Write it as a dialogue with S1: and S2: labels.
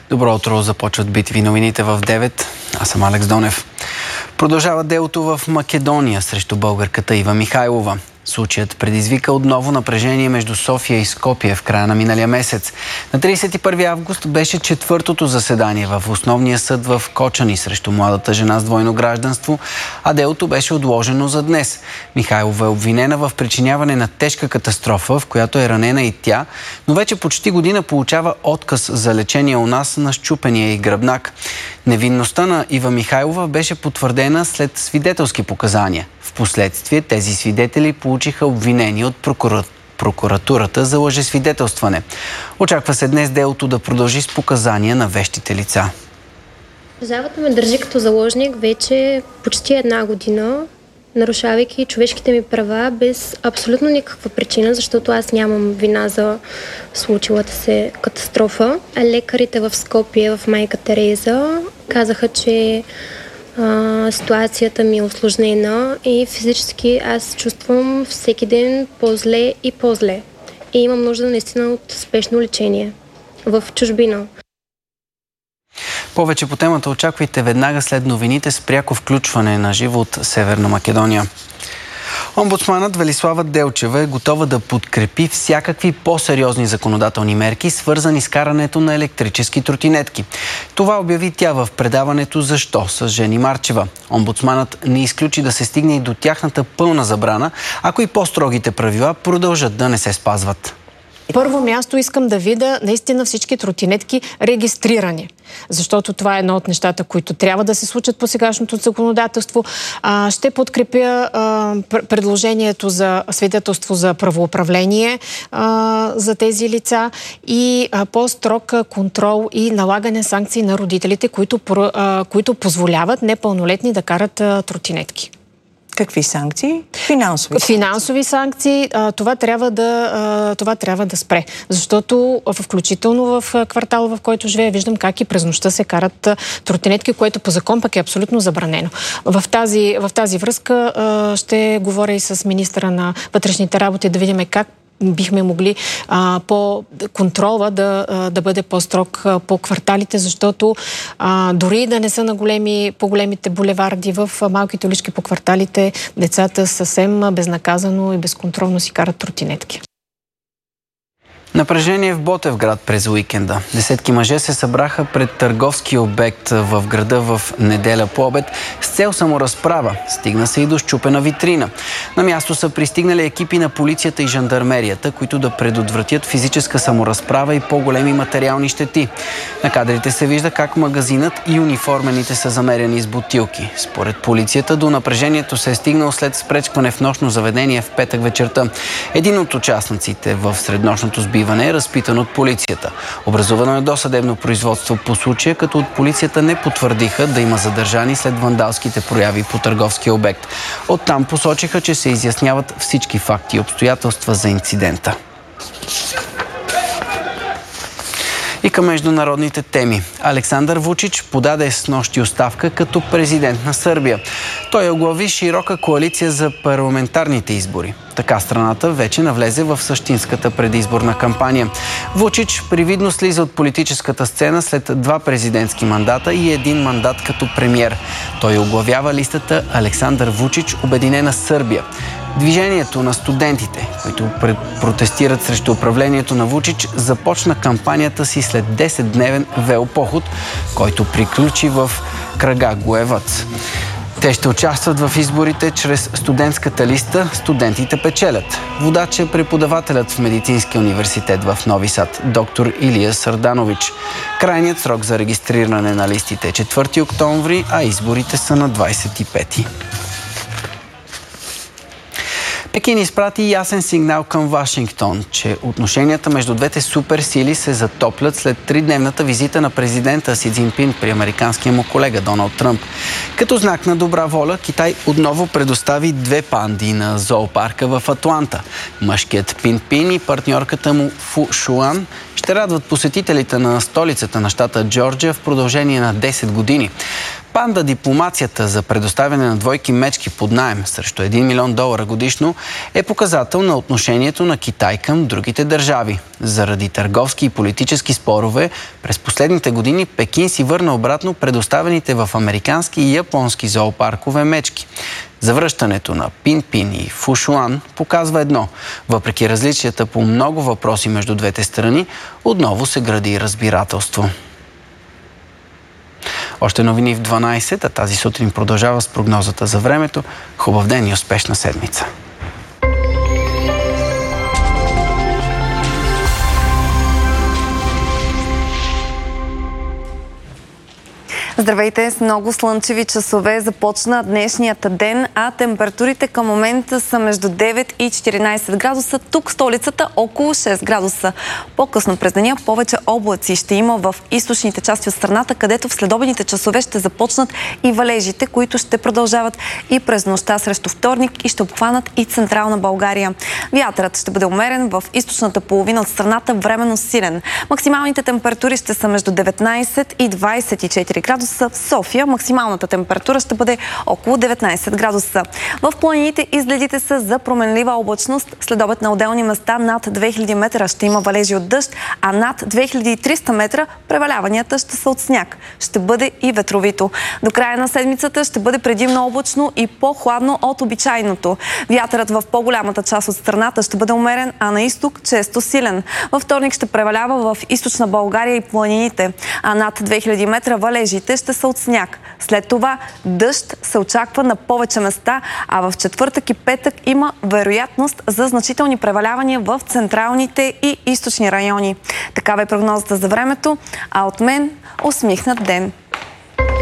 S1: Добро утро, започват битви новините в 9. Аз съм Алекс Донев. Продължава делото в Македония срещу българката Ива Михайлова. Случаят предизвика отново напрежение между София и Скопие в края на миналия месец. На 31 август беше четвъртото заседание в основния съд в Кочани срещу младата жена с двойно гражданство, а делото беше отложено за днес. Михайлова е обвинена в причиняване на тежка катастрофа, в която е ранена и тя, но вече почти година получава отказ за лечение у нас на счупения и гръбнак. Невинността на Ива Михайлова беше потвърдена след свидетелски показания. Впоследствие тези свидетели получиха обвинение от прокуратурата за лъжесвидетелстване. Очаква се днес делото да продължи с показания на вещите лица.
S2: Държавата ме държи като заложник вече почти една година, нарушавайки човешките ми права без абсолютно никаква причина, защото аз нямам вина за случилата се катастрофа. Лекарите в Скопие, в Майка Тереза, казаха, че ситуацията ми е усложнена и физически аз чувствам всеки ден по-зле и по-зле. И имам нужда наистина от спешно лечение в чужбина.
S1: Повече по темата очаквайте веднага след новините с пряко включване на живо от Северна Македония. Омбудсманът Велислава Делчева е готова да подкрепи всякакви по-сериозни законодателни мерки, свързани с карането на електрически тротинетки. Това обяви тя в предаването "Защо?" с Жени Марчева. Омбудсманът не изключи да се стигне и до тяхната пълна забрана, ако и по-строгите правила продължат да не се спазват.
S3: Първо място искам да видя наистина всички тротинетки регистрирани, защото това е едно от нещата, които трябва да се случат по сегашното законодателство. Ще подкрепя предложението за свидетелство за правоуправление за тези лица и по-строг контрол и налагане санкции на родителите, които позволяват непълнолетни да карат тротинетки.
S4: Какви санкции? Финансови
S3: санкции. Това трябва да спре. Защото включително в квартала, в който живея, виждам как и през нощта се карат тротинетки, което по закон пък е абсолютно забранено. В тази връзка ще говоря и с министъра на вътрешните работи да видим как бихме могли по контрола да бъде по-строг по кварталите, защото дори да не са на по-големите булеварди, в малките улички по кварталите, децата съвсем безнаказано и безконтролно си карат тротинетки.
S1: Напрежение в Ботевград през уикенда. Десетки мъже се събраха пред търговски обект в града в неделя по обед с цел саморазправа. Стигна се и до счупена витрина. На място са пристигнали екипи на полицията и жандармерията, които да предотвратят физическа саморазправа и по-големи материални щети. На кадрите се вижда как магазинът и униформените са замеряни с бутилки. Според полицията до напрежението се е стигнал след спречкване в нощно заведение в петък вечерта. Един от участниците в среднощното сбиване е разпитан от полицията. Образувано е досъдебно производство по случая, като от полицията не потвърдиха да има задържани след вандалските прояви по търговския обект. Оттам посочиха, че се изясняват всички факти и обстоятелства за инцидента. И към международните теми. Александър Вучич подаде снощи оставка като президент на Сърбия. Той оглави широка коалиция за парламентарните избори. Така страната вече навлезе в същинската предизборна кампания. Вучич привидно слиза от политическата сцена след 2 президентски мандата и 1 мандат като премиер. Той оглавява листата Александър Вучич – Обединена Сърбия. Движението на студентите, които протестират срещу управлението на Вучич, започна кампанията си след 10-дневен велопоход, който приключи в Крагуевац. Те ще участват в изборите чрез студентската листа "Студентите печелят". Водач е преподавателят в Медицинския университет в Нови Сад, доктор Илия Сарданович. Крайният срок за регистриране на листите е 4 октомври, а изборите са на 25. Пекин изпрати ясен сигнал към Вашингтон, че отношенията между двете суперсили се затоплят след 3-дневната визита на президента Си Цзинпин при американския му колега Доналд Тръмп. Като знак на добра воля, Китай отново предостави 2 панди на зоопарка в Атланта. Мъжкият Пин-Пин и партньорката му Фу Шуан ще радват посетителите на столицата на щата Джорджия в продължение на 10 години. Панда дипломацията за предоставяне на двойки мечки под наем срещу $1 милион годишно е показател на отношението на Китай към другите държави. Заради търговски и политически спорове през последните години Пекин си върна обратно предоставените в американски и японски зоопаркове мечки. Завръщането на Пин-Пин и Фушуан показва едно. Въпреки различията по много въпроси между двете страни, отново се гради разбирателство. Още новини в 12, а тази сутрин продължава с прогнозата за времето. Хубав ден и успешна седмица!
S5: Здравейте! С много слънчеви часове започна днешният ден, а температурите към момента са между 9 и 14 градуса. Тук в столицата около 6 градуса. По-късно през деня повече облаци ще има в източните части от страната, където в следобедните часове ще започнат и валежите, които ще продължават и през нощта срещу вторник и ще обхванат и централна България. Вятърът ще бъде умерен, в източната половина от страната временно силен. Максималните температури ще са между 19 и 24 градуса. В София максималната температура ще бъде около 19 градуса. В планините изгледите са за променлива облачност. Следобед на отделни места над 2000 метра ще има валежи от дъжд, а над 2300 метра преваляванията ще са от сняг. Ще бъде и ветровито. До края на седмицата ще бъде предимно облачно и по-хладно от обичайното. Вятърът в по-голямата част от страната ще бъде умерен, а на изток често силен. Във вторник ще превалява в източна България и планините, а над 2000 метра валежите ще са от сняг. След това дъжд се очаква на повече места, а в четвъртък и петък има вероятност за значителни превалявания в централните и източни райони. Такава е прогнозата за времето, а от мен усмихнат ден!